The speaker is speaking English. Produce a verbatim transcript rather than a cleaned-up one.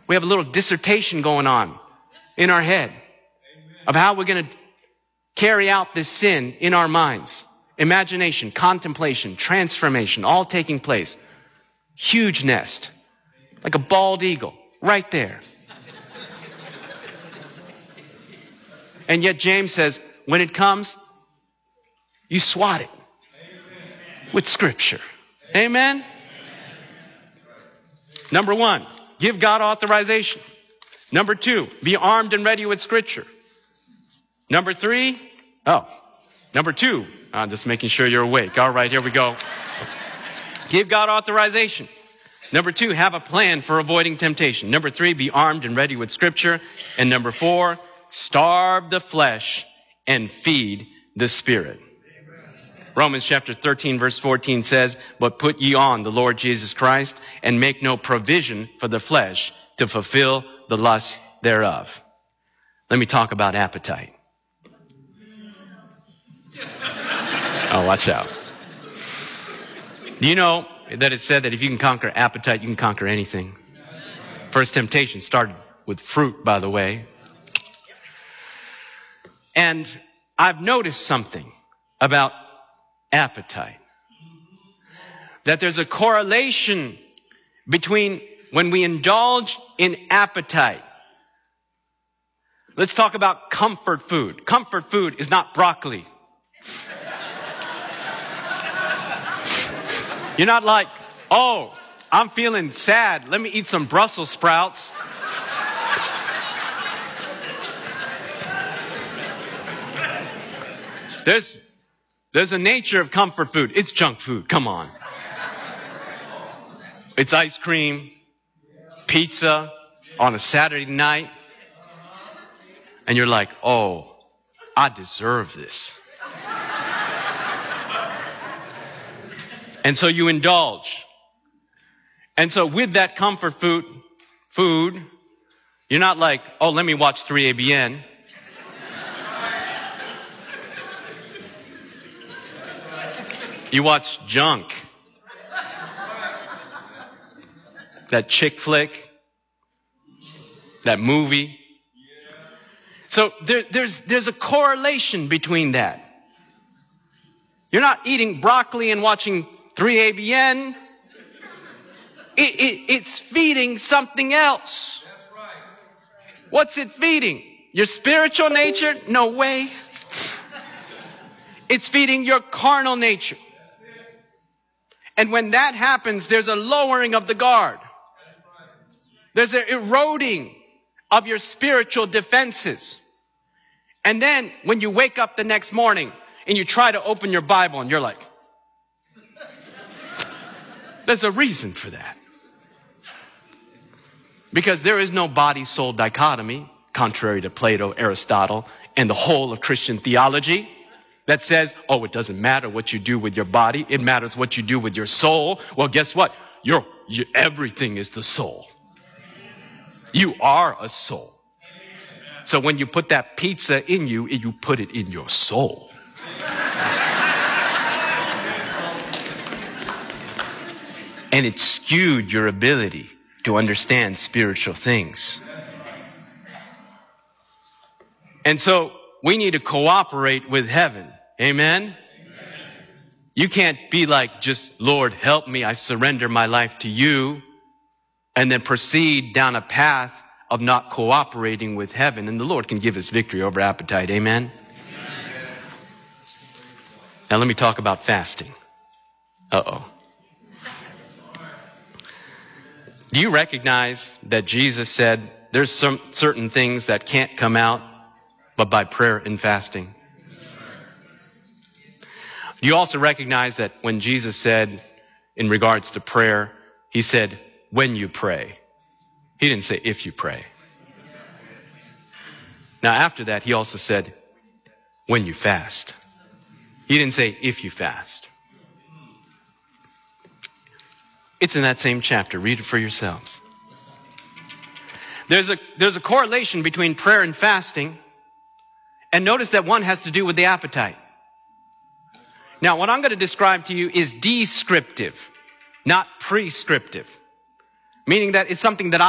We have a little dissertation going on in our head of how we're going to carry out this sin in our minds. Imagination, contemplation, transformation, all taking place. Huge nest, like a bald eagle, right there. And yet James says, when it comes, you swat it with Scripture. Amen? Number one, give God authorization. Number two, be armed and ready with Scripture. Number three, oh, number two, I'm just making sure you're awake. All right, here we go. Give God authorization. Number two, have a plan for avoiding temptation. Number three, be armed and ready with Scripture. And number four, starve the flesh and feed the Spirit. Romans chapter thirteen verse fourteen says, but put ye on the Lord Jesus Christ and make no provision for the flesh to fulfill the lust thereof. Let me talk about appetite. Oh, watch out. Do you know that it said that if you can conquer appetite, you can conquer anything? First temptation started with fruit, by the way. And I've noticed something about appetite. That there's a correlation between when we indulge in appetite. Let's talk about comfort food. Comfort food is not broccoli. You're not like, oh, I'm feeling sad. Let me eat some Brussels sprouts. There's There's a nature of comfort food. It's junk food. Come on. It's ice cream, pizza on a Saturday night. And you're like, oh, I deserve this. And so you indulge. And so with that comfort food, food, you're not like, oh, let me watch three A B N. You watch junk. That chick flick. That movie. So there, there's, there's a correlation between that. You're not eating broccoli and watching three A B N. It, it, it's feeding something else. What's it feeding? Your spiritual nature? No way. It's feeding your carnal nature. And when that happens, there's a lowering of the guard. There's an eroding of your spiritual defenses. And then when you wake up the next morning and you try to open your Bible and you're like, there's a reason for that. Because there is no body-soul dichotomy, contrary to Plato, Aristotle, and the whole of Christian theology, that says, oh, it doesn't matter what you do with your body. It matters what you do with your soul. Well, guess what? Your, your, everything is the soul. You are a soul. So when you put that pizza in you, you put it in your soul. And it skewed your ability to understand spiritual things. And so we need to cooperate with heaven. Amen? Amen? You can't be like, just, Lord, help me. I surrender my life to you. And then proceed down a path of not cooperating with heaven. And the Lord can give us victory over appetite. Amen? Amen. Now let me talk about fasting. Uh-oh. Do you recognize that Jesus said there's some certain things that can't come out but by prayer and fasting? Do you also recognize that when Jesus said in regards to prayer, he said, when you pray. He didn't say if you pray. Now after that, he also said, when you fast. He didn't say if you fast. It's in that same chapter. Read it for yourselves. There's a, there's a correlation between prayer and fasting. And notice that one has to do with the appetite. Now, what I'm going to describe to you is descriptive, not prescriptive. Meaning that it's something that